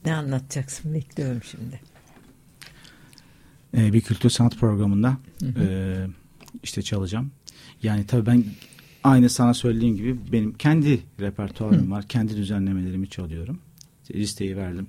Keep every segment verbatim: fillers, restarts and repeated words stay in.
Ne anlatacaksın? Bekliyorum şimdi. Ee, bir kültür sanat programında e, işte çalacağım. Yani tabii ben aynı sana söylediğim gibi benim kendi repertuarım hı. var. Kendi düzenlemelerimi çalıyorum. İşte listeyi verdim.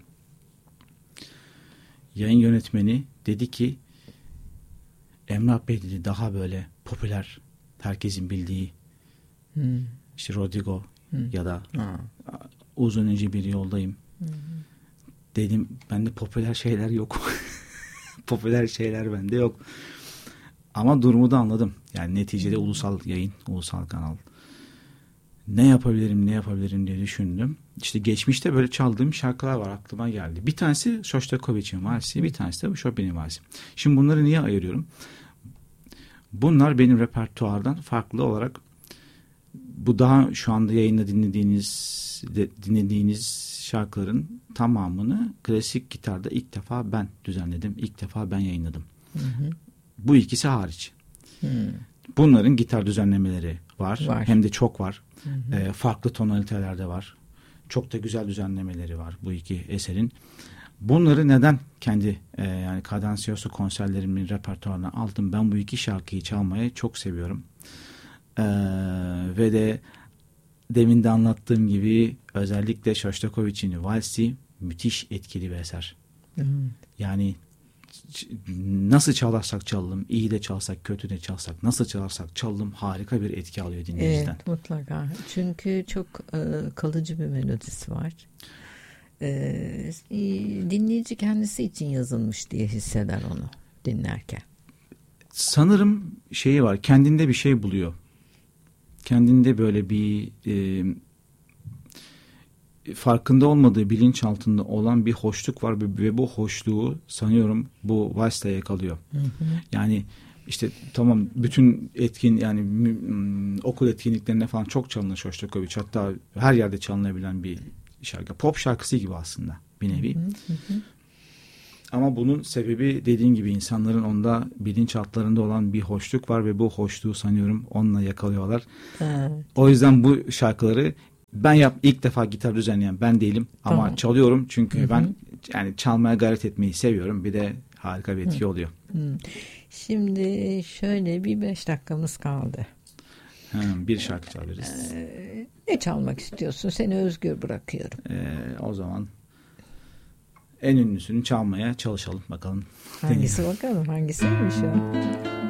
Yayın yönetmeni dedi ki Emrah Bey dedi daha böyle popüler, herkesin bildiği hmm. işte Rodrigo hmm. ya da ha. uzun önce bir yoldayım. Hmm. Dedim bende popüler şeyler yok. Popüler şeyler bende yok. Ama durumu da anladım. Yani neticede hmm. ulusal yayın, ulusal kanal. Ne yapabilirim, ne yapabilirim diye düşündüm. İşte geçmişte böyle çaldığım şarkılar var, aklıma geldi. Bir tanesi Shostakovich'in valsi, bir tanesi de Chopin'in valsi. Şimdi bunları niye ayırıyorum? Bunlar benim repertuardan farklı olarak bu daha şu anda yayında dinlediğiniz de, dinlediğiniz şarkıların tamamını klasik gitarda ilk defa ben düzenledim. İlk defa ben yayınladım. Hı hı. Bu ikisi hariç. Hı. Bunların gitar düzenlemeleri var. var. Hem de çok var. Hı hı. E, farklı tonalitelerde var. Çok da güzel düzenlemeleri var bu iki eserin. Bunları neden kendi e, yani Cadencioso konserlerimin repertuarına aldım? Ben bu iki şarkıyı çalmayı çok seviyorum. E, ve de demin de anlattığım gibi özellikle Shostakovich'in valsi müthiş etkili bir eser. Hı. Yani nasıl çalarsak çalalım, iyi de çalsak, kötü de çalsak, nasıl çalarsak çalalım harika bir etki alıyor dinleyiciden. Evet, mutlaka. Çünkü çok e, kalıcı bir melodisi var. E, dinleyici kendisi için yazılmış diye hisseder onu dinlerken. Sanırım şeyi var, kendinde bir şey buluyor. Kendinde böyle bir e, farkında olmadığı bilinçaltında olan bir hoşluk var ve bu hoşluğu sanıyorum bu valste yakalıyor. Hı hı. Yani işte tamam bütün etkin yani m, okul etkinliklerinde falan çok çalınır Shostakovich. Hatta her yerde çalınabilen bir şarkı. Pop şarkısı gibi aslında bir nevi. Hı hı. Ama bunun sebebi dediğin gibi insanların onda bilinçaltlarında olan bir hoşluk var ve bu hoşluğu sanıyorum onunla yakalıyorlar. Evet. O yüzden bu şarkıları ben yap ilk defa gitar düzenleyen ben değilim ama tamam. çalıyorum çünkü hı hı. ben yani çalmaya gayret etmeyi seviyorum. Bir de harika bir etki hı. oluyor. Hı. Şimdi şöyle bir beş dakikamız kaldı. Ha, bir şarkı çalarız. Ee, ne çalmak istiyorsun? Seni özgür bırakıyorum. Ee, o zaman en ünlüsünü çalmaya çalışalım bakalım. Hangisi bakalım? Hangisiymiş o?